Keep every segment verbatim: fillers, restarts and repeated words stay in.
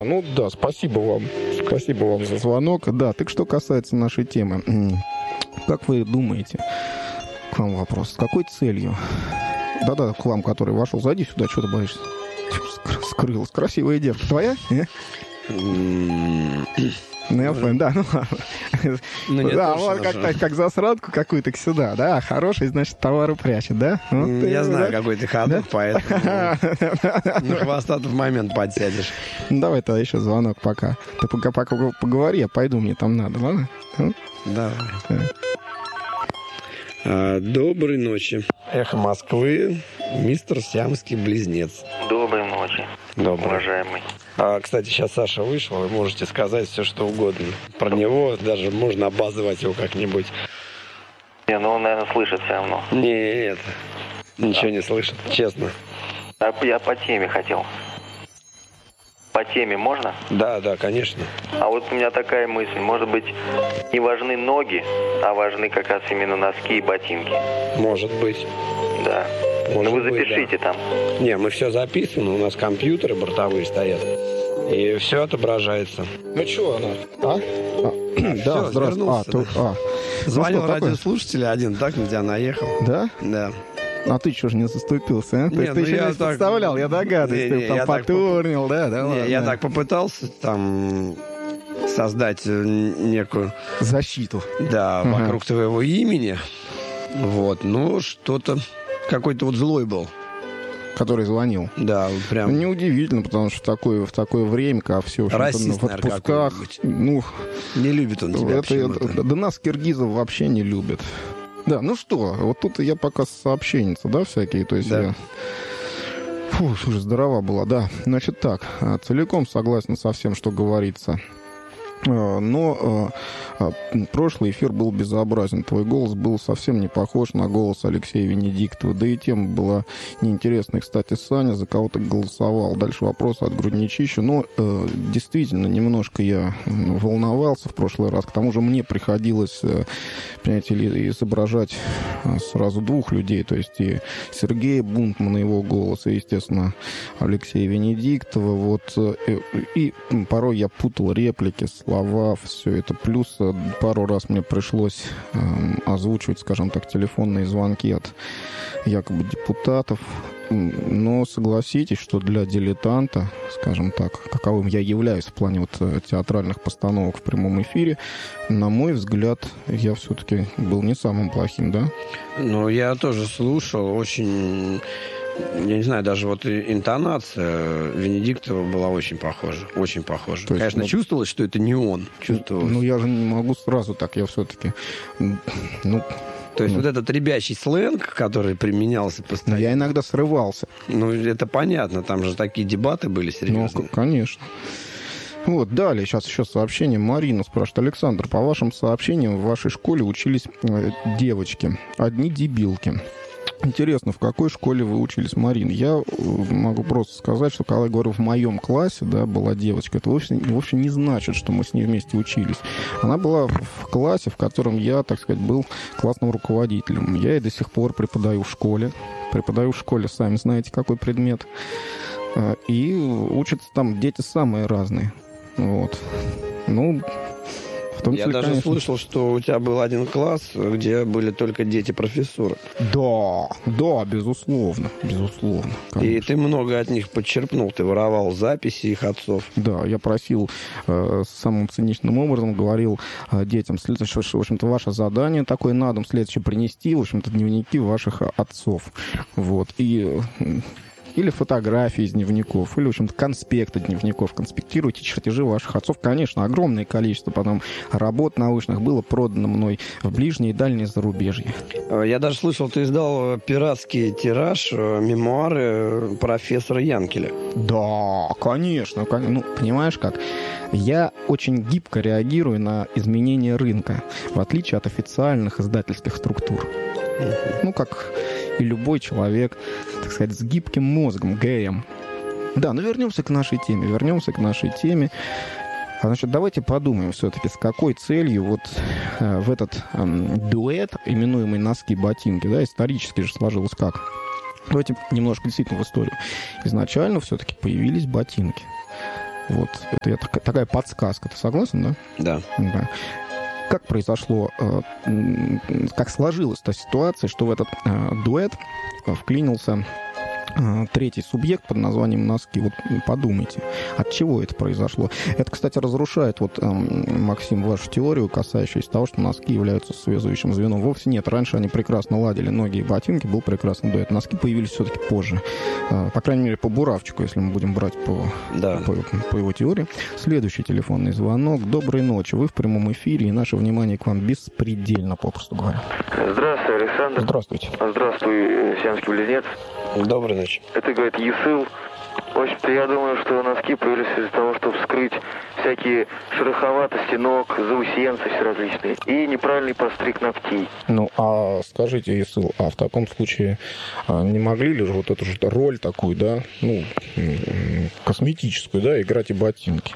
Ну да, спасибо вам. Спасибо вам за звонок. Да, так что касается нашей темы. Как вы думаете, к вам вопрос, с какой целью? Да-да, к вам, который вошел, зайди сюда, что ты боишься? Скрылась. Красивая девка. Твоя? Ну, я понял, да, ну ладно. Ну, нет, да, вот как, как засранку какую-то сюда, да, хороший, значит, товары прячет, да? Вот я ты, знаю, да? какой ты ходок, да? Поэтому на хвостатый момент подсядешь. Ну, давай тогда еще звонок пока. Ты пока, пока поговори, я пойду, мне там надо, ладно? Давай. А, доброй ночи. Эхо Москвы, мистер Сиамский близнец. Доброй ночи, Добрый. уважаемый. А, кстати, сейчас Саша вышел, вы можете сказать все, что угодно. Про него даже можно обозвать его как-нибудь. Не, ну он, наверное, слышит все равно. Нет, ничего не слышит, честно. А я по теме хотел. По теме можно? Да, да, конечно. А вот у меня такая мысль. Может быть, не важны ноги, а важны как раз именно носки и ботинки. Может быть. Да. Может ну вы быть, запишите да. там. Не, мы все записываем, у нас компьютеры бортовые стоят. И все отображается. Ну что она? А? а да, здравствуй. А, да. то, а. Звонил ну, радиослушатель один, так на тебя наехал. Да? Да. А ты что ж не заступился, а? Не, То есть ну ты еще я не так... представлял, я догадываюсь, Не, ты не, там я потурнил, так... да? да не, ладно. Я так попытался там создать некую... защиту. Да, ага. вокруг твоего имени. Вот, ну что-то... Какой-то вот злой был. Который звонил. Да, прям. Неудивительно, потому что в такое, в такое время, когда все в, Расист, в отпусках. Ну, не любит он тебя. Это, это, да нас киргизов вообще не любят. Да, ну что, вот тут я пока сообщенница, да, всякие, то есть да. я... Фу, слушай, здорова была, да. Значит так, целиком согласен со всем, что говорится. Но э, прошлый эфир был безобразен. Твой голос был совсем не похож на голос Алексея Венедиктова. Да и тема была неинтересной. Кстати, Саня, за кого ты голосовал? Дальше вопрос от Грудничища. Но э, действительно, немножко я волновался в прошлый раз. К тому же мне приходилось, э, понимаете ли, изображать сразу двух людей. То есть и Сергея Бунтмана, его голос, и, естественно, Алексея Венедиктова. Вот, э, и порой я путал реплики, слова, все это. Плюс пару раз мне пришлось э, озвучивать, скажем так, телефонные звонки от якобы депутатов. Но согласитесь, что для дилетанта, скажем так, каковым я являюсь в плане вот театральных постановок в прямом эфире, на мой взгляд, я все-таки был не самым плохим, да? Ну, я тоже слушал, очень... Я не знаю, даже вот интонация Венедиктова была очень похожа. Очень похожа. То есть, конечно, ну, чувствовалось, что это не он. Чувствовалось. Ну, я же не могу сразу так. Я все-таки... Ну, то есть ну, вот этот ребячий сленг, который применялся постоянно... Я иногда срывался. Ну, это понятно. Там же такие дебаты были серьезные. Ну, конечно. Вот, далее, сейчас еще сообщение. Марина спрашивает. Александр, по вашим сообщениям, в вашей школе учились девочки. Одни дебилки. Интересно, в какой школе вы учились, Марин? Я могу просто сказать, что когда я говорю в моем классе, да, была девочка, это вовсе, вовсе не значит, что мы с ней вместе учились. Она была в классе, в котором я, так сказать, был классным руководителем. Я и до сих пор преподаю в школе. Преподаю в школе, сами знаете, какой предмет. И учатся там дети самые разные. Вот. Ну... Том, я числе, даже конечно... слышал, что у тебя был один класс, где были только дети профессора. Да, да, безусловно, безусловно. Конечно. И ты много от них подчерпнул, ты воровал записи их отцов. Да, я просил э, самым циничным образом, говорил э, детям, что, в общем-то, ваше задание такое на дом следующее принести, в общем-то, дневники ваших отцов. Вот, и... Или фотографии из дневников, или, в общем-то, конспекты дневников. Конспектируйте чертежи ваших отцов. Конечно, огромное количество потом работ научных было продано мной в ближнее и дальнее зарубежье. Я даже слышал, ты издал пиратский тираж, мемуары профессора Янкеля. Да, конечно. Ну, понимаешь как? Я очень гибко реагирую на изменения рынка, в отличие от официальных издательских структур. Ну, как... и любой человек, так сказать, с гибким мозгом, геем. Да, но вернемся к нашей теме, вернемся к нашей теме. А, значит, давайте подумаем все-таки, с какой целью вот э, в этот э, дуэт, именуемый носки-ботинки, да, исторически же сложилось как? Давайте немножко действительно в историю. Изначально все-таки появились ботинки. Вот, это я, так, такая подсказка. Ты согласен, да? Да. Да. Как произошло, как сложилась та ситуация, что в этот дуэт вклинился третий субъект под названием носки? Вот подумайте, от чего это произошло. Это, кстати, разрушает, вот, Максим, вашу теорию, касающуюся того, что носки являются связующим звеном. Вовсе нет. Раньше они прекрасно ладили ноги и ботинки, был прекрасный дуэт. Носки появились все-таки позже. По крайней мере, по Буравчику, если мы будем брать по, да. по, по его теории. Следующий телефонный звонок. Доброй ночи. Вы в прямом эфире, и наше внимание к вам беспредельно, попросту говоря. Здравствуй, Александр. Здравствуйте. Здравствуй, сиамский близнец. Доброй ночи. Это, говорит, Есыл. В общем-то, я думаю, что носки появились из-за того, чтобы скрыть всякие шероховатости ног, заусенцы все различные и неправильный постриг ногтей. Ну, а скажите, Есыл, а в таком случае не могли ли же вот эту же роль такую, да, ну, косметическую, да, играть и ботинки?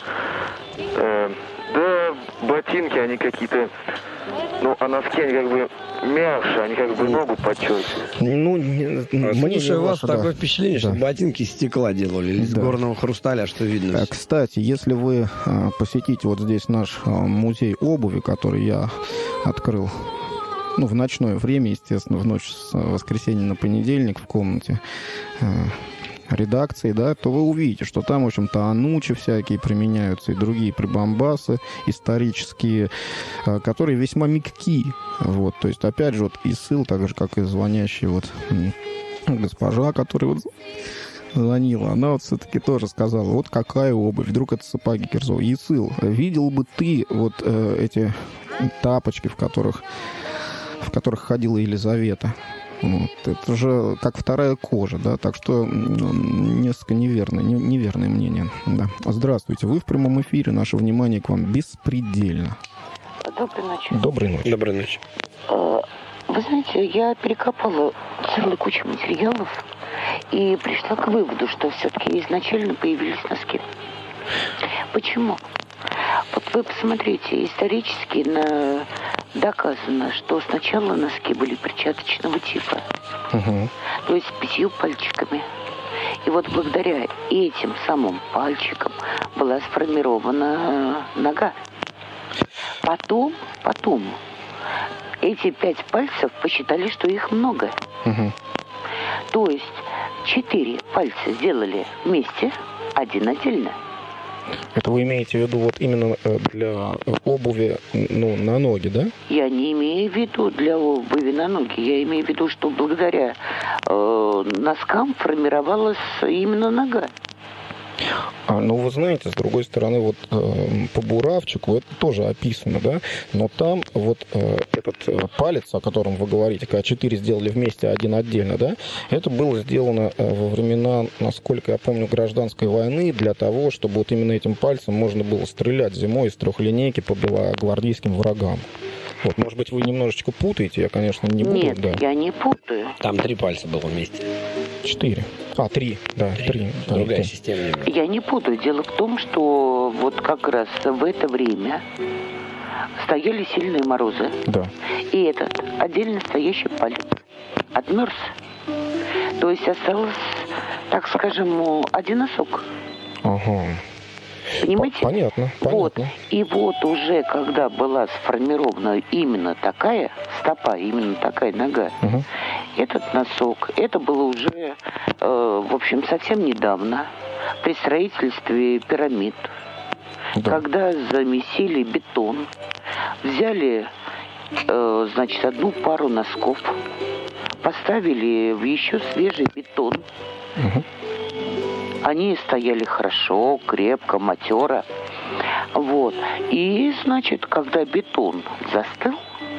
Э, да, ботинки, они какие-то... Ну, а носки, они как бы мягче, они как бы ногу подчеркивают. Ну, не, мне же у вас ваша, такое да. впечатление, что да. ботинки из стекла делали, или из да. горного хрусталя, что видно. А, кстати, если вы а, посетите вот здесь наш а, музей обуви, который я открыл, ну, в ночное время, естественно, в ночь с воскресенья на понедельник в комнате а, редакции, да, то вы увидите, что там, в общем-то, анучи всякие применяются и другие прибамбасы исторические, которые весьма мягки. Вот, то есть, опять же, вот Есыл, так же, как и звонящий вот госпожа, которая вот звонила, она вот все-таки тоже сказала, вот какая обувь, вдруг это сапоги Кирзова. Есыл, видел бы ты вот э, эти тапочки, в которых, в которых ходила Елизавета? Вот. Это же как вторая кожа, да, так что ну, несколько неверное, не, неверное мнение. Да. Здравствуйте, вы в прямом эфире, наше внимание к вам беспредельно. Доброй ночи. Доброй ночи. Доброй ночи. Вы знаете, я перекопала целую кучу материалов и пришла к выводу, что все-таки изначально появились носки. Почему? Вот вы посмотрите, исторически на... доказано, что сначала носки были перчаточного типа, угу. то есть с пятью пальчиками. И вот благодаря этим самым пальчикам была сформирована нога. Потом, потом эти пять пальцев посчитали, что их много. Угу. То есть четыре пальца сделали вместе, один отдельно. Это вы имеете в виду вот именно для обуви, ну, на ноги, да? Я не имею в виду для обуви на ноги. Я имею в виду, что благодаря э, носкам формировалась именно нога. А, ну, вы знаете, с другой стороны, вот э, по Буравчику это тоже описано, да, но там вот э, этот э, палец, о котором вы говорите, когда четыре сделали вместе, один отдельно, да, это было сделано э, во времена, насколько я помню, гражданской войны для того, чтобы вот именно этим пальцем можно было стрелять зимой из трехлинейки по белогвардейским врагам. Вот, может быть, вы немножечко путаете, я, конечно, не буду. Нет, да. я не путаю. Там три пальца было вместе. Четыре. А, три, да, три. три да, Другая да. система. Я не путаю. Дело в том, что вот как раз в это время стояли сильные морозы. Да. И этот отдельно стоящий палец отмерз. То есть остался, так скажем, один носок. Ага. Понимаете? Понятно, вот. понятно. И вот уже, когда была сформирована именно такая стопа, именно такая нога, угу. этот носок, это было уже, э, в общем, совсем недавно, при строительстве пирамид, да. Когда замесили бетон, взяли, э, значит, одну пару носков, поставили в еще свежий бетон. Угу. Они стояли хорошо, крепко, матеро. Вот. И, значит, когда бетон застыл,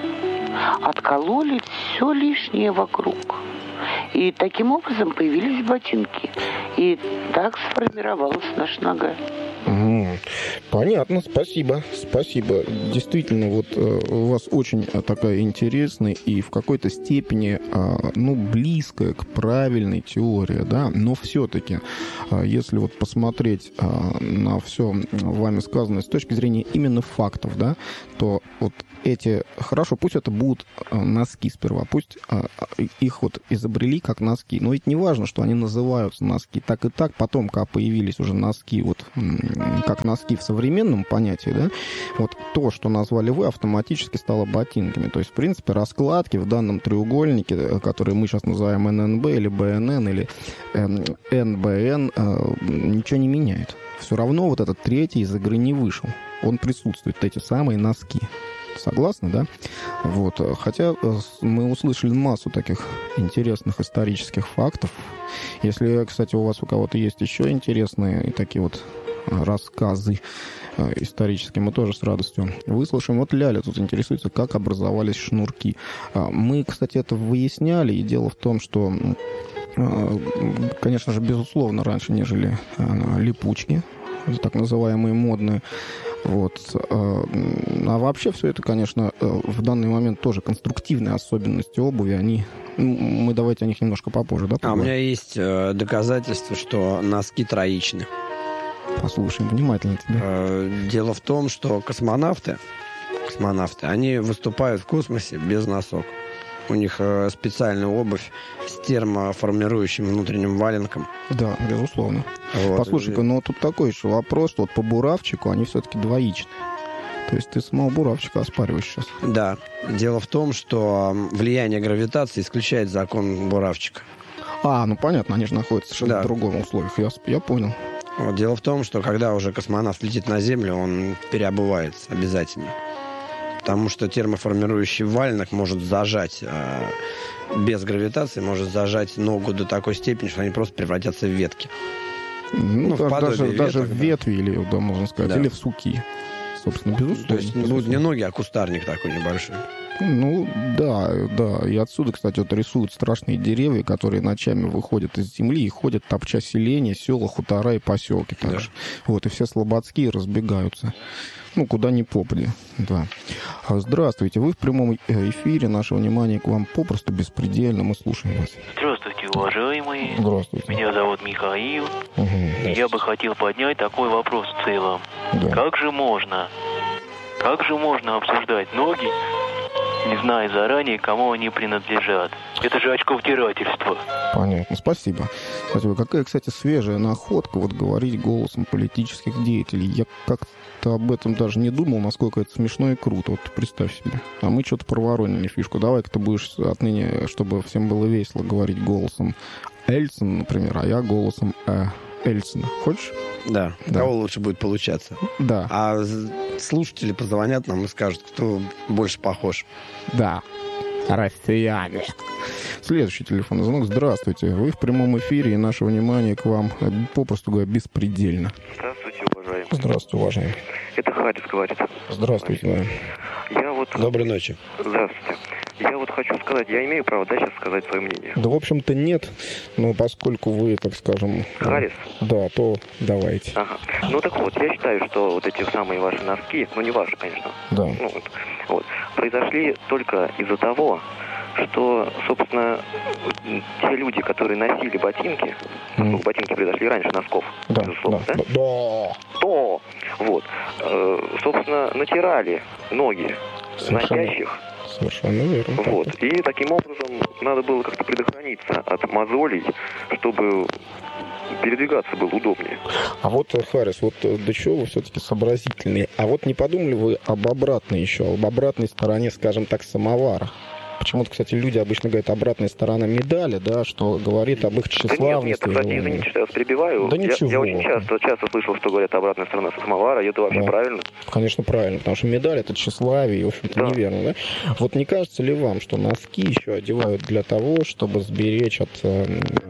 откололи все лишнее вокруг. И таким образом появились ботинки. И так сформировалась наша нога. Mm. Понятно, спасибо, спасибо. Действительно, вот э, у вас очень такая интересная и в какой-то степени, э, ну, близкая к правильной теории, да, но все-таки, э, если вот посмотреть э, на все вами сказанное с точки зрения именно фактов, да, то вот эти, хорошо, пусть это будут э, носки сперва, пусть э, их вот изобрели как носки, но ведь не важно, что они называются носки, так и так, потом, когда появились уже носки, вот как носки в современном понятии, да, вот то, что назвали вы, автоматически стало ботинками. То есть, в принципе, раскладки в данном треугольнике, который мы сейчас называем эн эн бэ или бэ эн эн или эн бэ эн, ничего не меняет. Все равно вот этот третий из игры не вышел. Он присутствует, эти самые носки. Согласны, да? Вот. Хотя мы услышали массу таких интересных исторических фактов. Если, кстати, у вас у кого-то есть еще интересные такие вот рассказы исторические, мы тоже с радостью выслушаем. Вот Ляля тут интересуется, как образовались шнурки. Мы, кстати, это выясняли, и дело в том, что, конечно же, безусловно, раньше нежели липучки, так называемые модные. Вот. А вообще все это, конечно, в данный момент тоже конструктивные особенности обуви. Они, мы давайте о них немножко попозже, да? А у меня есть доказательства, что носки троичны. Послушаем внимательно тебя. Дело в том, что космонавты, космонавты, они выступают в космосе без носок. У них специальная обувь с термоформирующим внутренним валенком. Да, безусловно. Вот. Послушай-ка, но тут такой еще вопрос, что вот по буравчику они все-таки двоичны. То есть ты самого буравчика оспариваешь сейчас. Да. Дело в том, что влияние гравитации исключает закон буравчика. А, ну понятно, они же находятся совершенно да. в другом условиях. Я, я понял. Вот. Дело в том, что когда уже космонавт летит на Землю, он переобувается обязательно. Потому что термоформирующий валенок может зажать, э, без гравитации, может зажать ногу до такой степени, что они просто превратятся в ветки. Ну, ну даже, даже, веток, даже в ветви, или, да, можно сказать, да. или в суки. Собственно, безусловно. То есть будут не ноги, а кустарник такой небольшой. Ну, да, да. И отсюда, кстати, вот рисуют страшные деревья, которые ночами выходят из земли и ходят, топча селения, села, хутора и поселки также. Да. Вот, и все слободские разбегаются. Ну, куда ни попади, да. Здравствуйте, вы в прямом эфире, наше внимание к вам попросту беспредельно, мы слушаем вас. Здравствуйте, уважаемые. Здравствуйте. Меня зовут Михаил. Угу, и я бы хотел поднять такой вопрос в целом. Да. Как же можно, как же можно обсуждать ноги, не зная заранее, кому они принадлежат? Это же очковтирательство. Понятно, спасибо. Спасибо. Какая, кстати, свежая находка, вот говорить голосом политических деятелей. Я как-то об этом даже не думал, насколько это смешно и круто. Вот представь себе. А мы что-то проворонили фишку. Давай-ка ты будешь отныне, чтобы всем было весело, говорить голосом Эльцина, например, а я голосом э, Эльцина. Хочешь? Да. да. Кого лучше будет получаться? Да. А слушатели позвонят нам и скажут, кто больше похож. Да. Россияне. Следующий телефонный звонок. Здравствуйте. Вы в прямом эфире, и наше внимание к вам, попросту говоря, беспредельно. Здравствуйте, уважаемый. Здравствуйте, уважаемый. Это Харис говорит. Здравствуйте. Да. Я вот... Доброй ночи. Здравствуйте. Я вот хочу сказать, я имею право, да, сейчас сказать свое мнение? Да, в общем-то, нет. Но поскольку вы, так скажем... Харис? Да, то давайте. Ага. Ну так вот, я считаю, что вот эти самые ваши носки, ну не ваши, конечно. Да. Ну, вот, вот, произошли только из-за того, что, собственно, те люди, которые носили ботинки, mm. ботинки произошли раньше носков, да, безусловно, да? Да, да. То, вот, э, собственно, натирали ноги Совершенно. носящих. Совершенно верно. Вот. И таким образом надо было как-то предохраниться от мозолей, чтобы передвигаться было удобнее. А вот, Харис, вот до чего вы все-таки сообразительные. А вот не подумали вы об обратной еще, об обратной стороне, скажем так, самовара? Почему-то, кстати, люди обычно говорят обратная сторона медали, да, что говорит об их тщеславности. Да нет, нет, кстати, извините, что я вас перебиваю. Да ничего. Я, я очень часто, часто слышал, что говорят обратная сторона самовара, и это вообще да. правильно? Конечно, правильно, потому что медаль — это тщеславие, и, в общем-то, да. неверно, да? Вот не кажется ли вам, что носки еще одевают для того, чтобы сберечь от, э,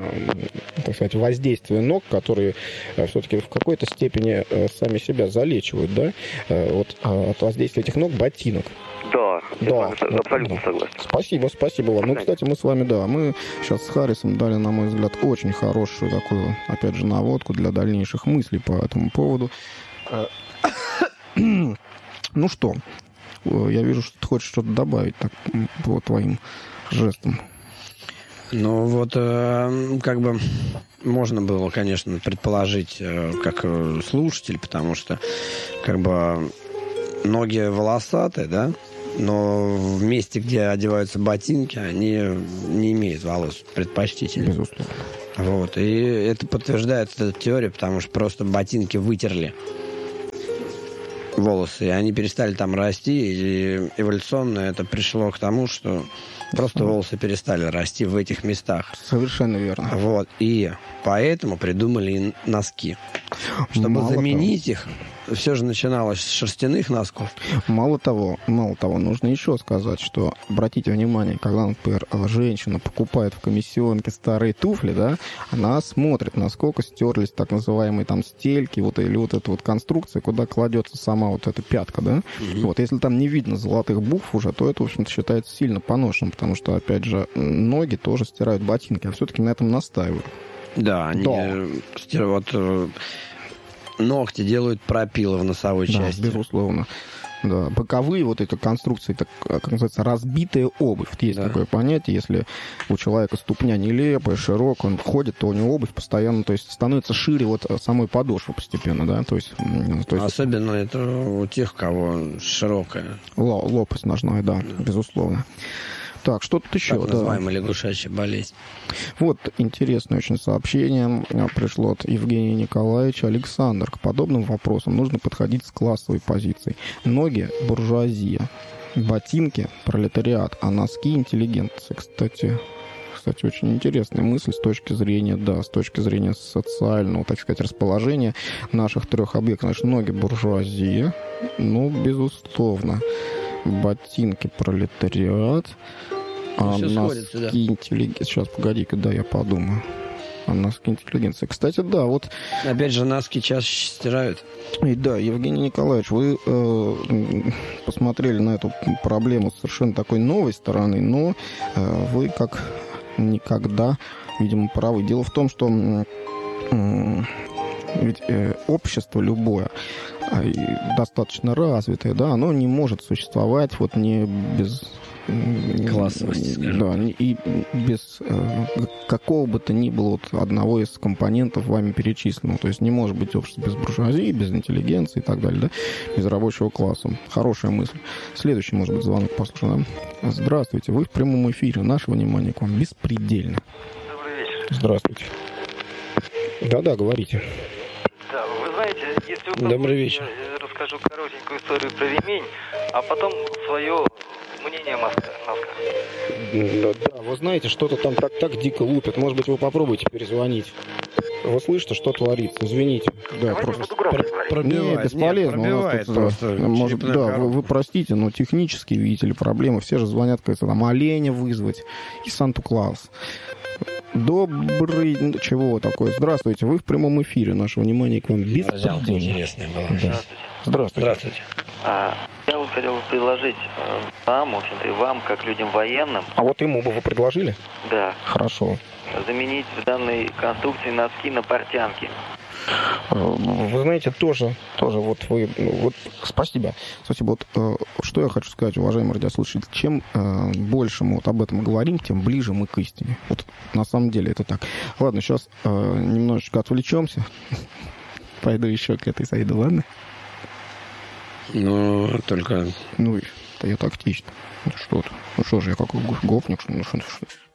э, так сказать, воздействия ног, которые э, все-таки в какой-то степени э, сами себя залечивают, да? Э, вот э, от воздействия этих ног ботинок. Да, да, я абсолютно да. согласен. Спасибо, спасибо вам. Ну, кстати, мы с вами, да, мы сейчас с Харрисом дали, на мой взгляд, очень хорошую такую, опять же, наводку для дальнейших мыслей по этому поводу. Ну что, я вижу, что ты хочешь что-то добавить так, по твоим жестам. Ну вот, э, как бы можно было, конечно, предположить, э, как слушатель, потому что как бы ноги волосатые, да, но в месте, где одеваются ботинки, они не имеют волос предпочтительно. Безусловно. Вот, и это подтверждает эта теория, потому что просто ботинки вытерли волосы, и они перестали там расти, и эволюционно это пришло к тому, что просто волосы перестали расти в этих местах. Совершенно верно. Вот, и поэтому придумали носки. Чтобы Мало заменить того. их, все же начиналось с шерстяных носков. Мало того, мало того, нужно еще сказать, что, обратите внимание, когда, например, женщина покупает в комиссионке старые туфли, да, она смотрит, насколько стерлись так называемые там стельки, вот, или вот эта вот конструкция, куда кладется сама вот эта пятка, да. Mm-hmm. Вот, если там не видно золотых букв уже, то это, в общем-то, считается сильно поношенным, потому что, опять же, ноги тоже стирают ботинки, а все-таки на этом настаивают. Да, они да. вот ногти делают пропилы в носовой да, части. Безусловно. Да, боковые вот эти конструкции, так, как называется, разбитая обувь. Есть да. такое понятие, если у человека ступня нелепая, широкая, он ходит, то у него обувь постоянно, то есть становится шире вот самой подошвы постепенно, да, то есть... То есть особенно это у тех, у кого широкая. Лопасть ножная, да, да, безусловно. Так, что тут еще? Так называемая да. лягушачья болезнь. Вот интересное очень сообщение пришло от Евгения Николаевича. Александр, к подобным вопросам нужно подходить с классовой позиции. Ноги – буржуазия, ботинки – пролетариат, а носки – интеллигенция. Кстати, кстати, очень интересная мысль с точки зрения, да, с точки зрения социального, так сказать, расположения наших трех объектов. Значит, ноги – буржуазия, ну, безусловно. Ботинки – пролетариат. А носки да. интеллигенции. Сейчас, погоди-ка, да, я подумаю. А носки интеллигенции. Кстати, да, вот... Опять же, носки чаще стирают. И да, Евгений Николаевич, вы э, посмотрели на эту проблему с совершенно такой новой стороны, но э, вы как никогда, видимо, правы. Дело в том, что э, ведь э, общество любое, э, достаточно развитое, да, оно не может существовать вот не без... классовости, скажем. Да, и без э, какого бы то ни было вот одного из компонентов вами перечисленного. То есть не может быть общество без буржуазии, без интеллигенции и так далее, да, без рабочего класса. Хорошая мысль. Следующий, может быть, звонок послушаем. Да? Здравствуйте, вы в прямом эфире. Наше внимание к вам беспредельно. Добрый вечер. Здравствуйте. Да-да, говорите. Да, вы знаете, если вы Добрый вечер. Я расскажу коротенькую историю про ремень, а потом свое мнение о носках. Да, да, вы знаете, что-то там так, так дико лупит. Может быть, вы попробуйте перезвонить. Вы слышите, что творится? Извините. Да, Давайте просто... буду громко говорить. Пробивает, нет, бесполезно. Нет, пробивает тут, просто. Может, да, вы, вы простите, но технически, видите ли, проблемы. Все же звонят, кажется, там оленя вызвать и Санту-Клаус. Добрый... Чего такое? Здравствуйте, вы в прямом эфире. Наше внимание к вам беспредельно. Интересное было. Да. Здравствуйте. Здравствуйте. А, я бы хотел предложить э, вам, в общем-то, и вам, как людям военным... А вот ему бы вы предложили? Да. Хорошо. Заменить в данной конструкции носки на портянки. Вы знаете, тоже, тоже вот вы, вот, спасибо. Спасибо. Вот э, что я хочу сказать, уважаемые радиослушатели, чем э, больше мы вот об этом говорим, тем ближе мы к истине. Вот на самом деле это так. Ладно, сейчас э, немножечко отвлечемся. Пойду еще к этой зайду, ладно? Ну, только... Ну, это я тактично. Ну, что-то. Ну, что же, я какой гопник, что, ну, что, что.